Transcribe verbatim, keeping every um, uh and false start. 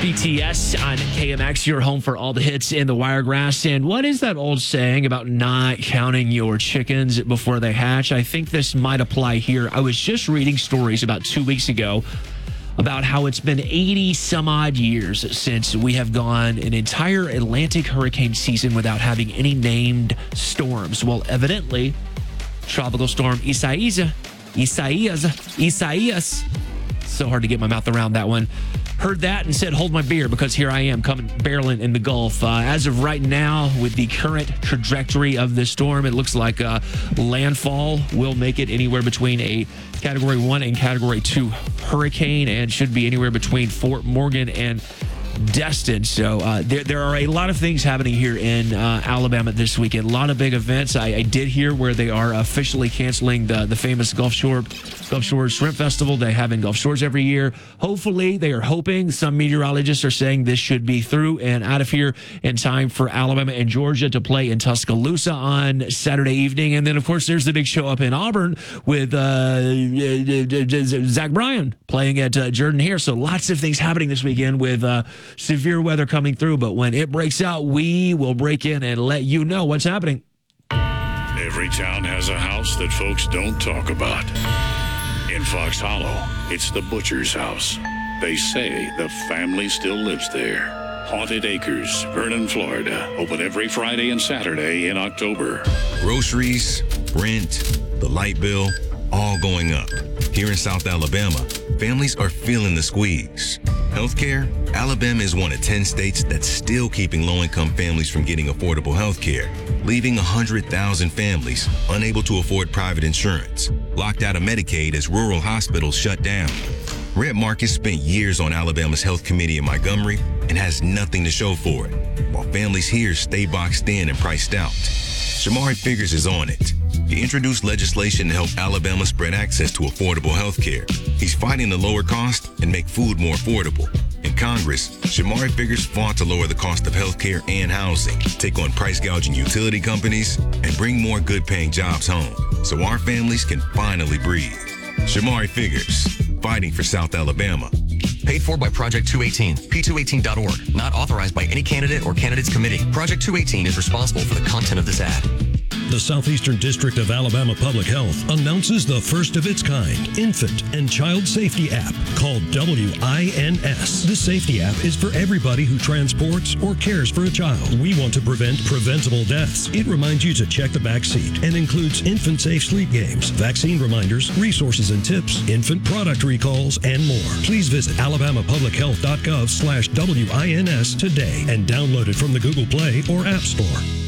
B T S on K M X, your home for all the hits in the Wiregrass. And what is that old saying about not counting your chickens before they hatch? I think this might apply here. I was just reading stories about two weeks ago about how it's been eighty some odd years since we have gone an entire Atlantic hurricane season without having any named storms. Well, evidently, Tropical Storm Isaias, Isaias, Isaias, so hard to get my mouth around that one, heard that and said, hold my beer, because here I am coming barreling in the Gulf. Uh, as of right now, with the current trajectory of this storm, it looks like uh, landfall will make it anywhere between a Category one and Category two hurricane, and should be anywhere between Fort Morgan and Destin. So uh, there, there are a lot of things happening here in uh, Alabama this weekend. A lot of big events. I, I did hear where they are officially canceling the, the famous Gulf Shore Gulf Shores Shrimp Festival they have in Gulf Shores every year. Hopefully, they are hoping, some meteorologists are saying this should be through and out of here in time for Alabama and Georgia to play in Tuscaloosa on Saturday evening. And then, of course, there's the big show up in Auburn with uh, Zach Bryan playing at uh, Jordan-Hare. So lots of things happening this weekend with uh, severe weather coming through. But when it breaks out, we will break in and let you know what's happening. Every town has a house that folks don't talk about. In Fox Hollow, it's the Butcher's house. They say the family still lives there. Haunted Acres, Vernon, Florida. Open every Friday and Saturday in October. Groceries, rent, the light bill, all going up. Here in South Alabama, families are feeling the squeeze. Healthcare? Alabama is one of ten states that's still keeping low-income families from getting affordable healthcare, leaving one hundred thousand families unable to afford private insurance, locked out of Medicaid as rural hospitals shut down. Red Marcus spent years on Alabama's Health Committee in Montgomery and has nothing to show for it, while families here stay boxed in and priced out. Shamari Figures is on it. He introduced legislation to help Alabama spread access to affordable health care. He's fighting to lower cost and make food more affordable. In Congress, Shamari Figures fought to lower the cost of health care and housing, take on price gouging utility companies, and bring more good-paying jobs home so our families can finally breathe. Shamari Figures, fighting for South Alabama. Paid for by Project two eighteen, P two eighteen dot org. Not authorized by any candidate or candidates committee. Project two eighteen is responsible for the content of this ad. The Southeastern District of Alabama Public Health announces the first of its kind infant and child safety app called W I N S. The safety app is for everybody who transports or cares for a child. We want to prevent preventable deaths. It reminds you to check the back seat and includes infant-safe sleep games, vaccine reminders, resources and tips, infant product recalls, and more. Please visit alabama public health dot gov slash W I N S today and download it from the Google Play or App Store.